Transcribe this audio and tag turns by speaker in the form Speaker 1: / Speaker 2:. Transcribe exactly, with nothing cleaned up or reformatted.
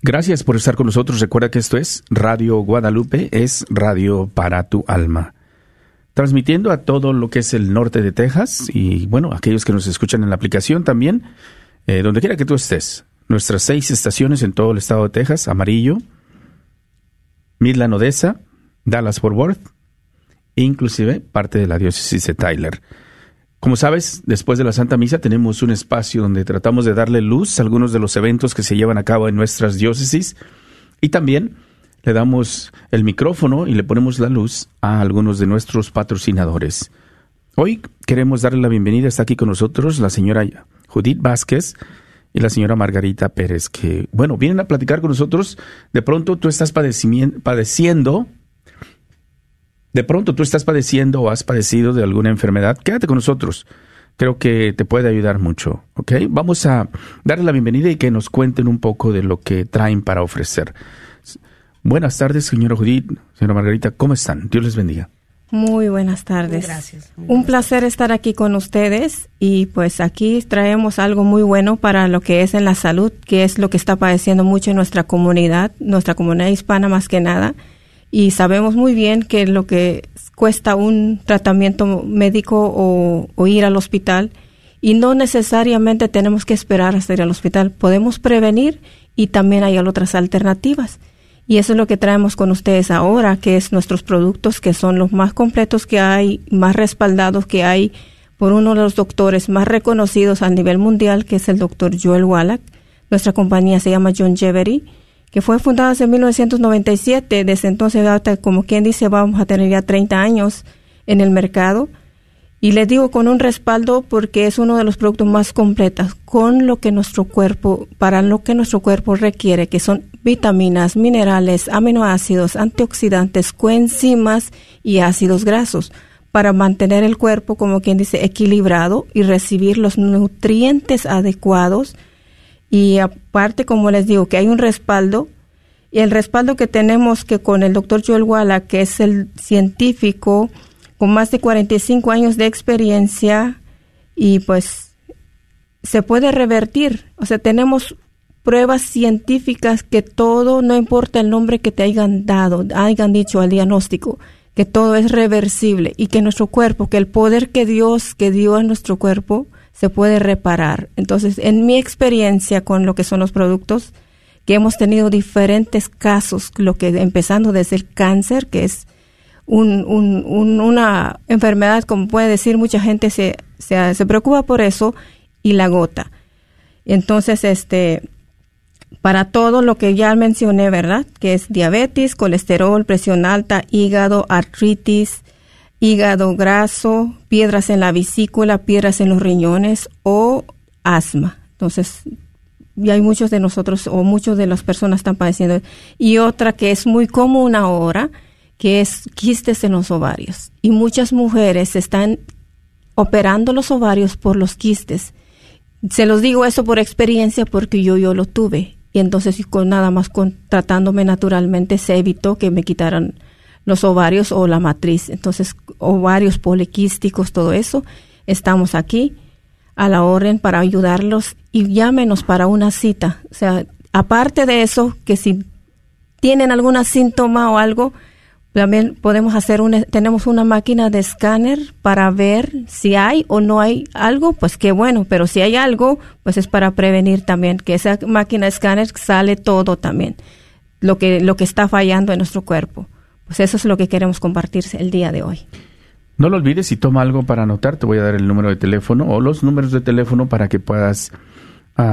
Speaker 1: Gracias por estar con nosotros. Recuerda que esto es Radio Guadalupe, es radio para tu alma. Transmitiendo a todo lo que es el norte de Texas y, bueno, aquellos que nos escuchan en la aplicación también, eh, donde quiera que tú estés. Nuestras seis estaciones en todo el estado de Texas: Amarillo, Midland, Odessa, Dallas-Fort Worth, e inclusive parte de la diócesis de Tyler. Como sabes, después de la Santa Misa tenemos un espacio donde tratamos de darle luz a algunos de los eventos que se llevan a cabo en nuestras diócesis y también le damos el micrófono y le ponemos la luz a algunos de nuestros patrocinadores. Hoy queremos darle la bienvenida. Está aquí con nosotros la señora Judith Vázquez y la señora Margarita Pérez, que, bueno, vienen a platicar con nosotros. De pronto tú estás padeciendo... De pronto tú estás padeciendo o has padecido de alguna enfermedad, quédate con nosotros. Creo que te puede ayudar mucho, ¿ok? Vamos a darle la bienvenida y que nos cuenten un poco de lo que traen para ofrecer. Buenas tardes, señora Judith, señora Margarita, ¿cómo están? Dios les bendiga.
Speaker 2: Muy buenas tardes.
Speaker 3: Gracias. Muy
Speaker 2: Un
Speaker 3: buenas
Speaker 2: placer
Speaker 3: tardes.
Speaker 2: estar aquí con ustedes y pues aquí traemos algo muy bueno para lo que es en la salud, que es lo que está padeciendo mucho en nuestra comunidad, nuestra comunidad hispana más que nada. Y sabemos muy bien que lo que cuesta un tratamiento médico o, o ir al hospital, y no necesariamente tenemos que esperar hasta ir al hospital. Podemos prevenir y también hay otras alternativas. Y eso es lo que traemos con ustedes ahora, que es nuestros productos, que son los más completos que hay, más respaldados que hay por uno de los doctores más reconocidos a nivel mundial, que es el doctor Joel Wallach. Nuestra compañía se llama Youngevity, que fue fundada en mil novecientos noventa y siete. Desde entonces, hasta, como quien dice, vamos a tener ya treinta años en el mercado. Y les digo con un respaldo porque es uno de los productos más completos con lo que nuestro cuerpo, para lo que nuestro cuerpo requiere, que son vitaminas, minerales, aminoácidos, antioxidantes, coenzimas y ácidos grasos, para mantener el cuerpo, como quien dice, equilibrado y recibir los nutrientes adecuados. Y aparte, como les digo, que hay un respaldo, y el respaldo que tenemos que con el doctor Joel Wallach, que es el científico con más de cuarenta y cinco años de experiencia, y pues se puede revertir. O sea, tenemos pruebas científicas que todo, no importa el nombre que te hayan dado, hayan dicho al diagnóstico, que todo es reversible y que nuestro cuerpo, que el poder que Dios que dio a nuestro cuerpo se puede reparar. Entonces, en mi experiencia con lo que son los productos, que hemos tenido diferentes casos, lo que empezando desde el cáncer, que es un, un, un, una enfermedad, como puede decir, mucha gente se, se, se preocupa por eso, y la gota. Entonces, este, para todo lo que ya mencioné, ¿verdad? Que es diabetes, colesterol, presión alta, hígado, artritis, hígado graso, piedras en la vesícula, piedras en los riñones o asma. Entonces, y hay muchos de nosotros o muchos de las personas están padeciendo. Y otra que es muy común ahora, que es quistes en los ovarios. Y muchas mujeres están operando los ovarios por los quistes. Se los digo eso por experiencia porque yo, yo lo tuve. Y entonces, con nada más con tratándome naturalmente, se evitó que me quitaran los ovarios o la matriz. Entonces, ovarios poliquísticos, todo eso, estamos aquí a la orden para ayudarlos, y llámenos para una cita. O sea, aparte de eso, que si tienen algún síntoma o algo, también podemos hacer una, tenemos una máquina de escáner para ver si hay o no hay algo, pues qué bueno, pero si hay algo, pues es para prevenir también, que esa máquina de escáner sale todo también, lo que, lo que está fallando en nuestro cuerpo. Pues eso es lo que queremos compartir el día de hoy.
Speaker 1: No lo olvides, si toma algo para anotar, te voy a dar el número de teléfono o los números de teléfono para que puedas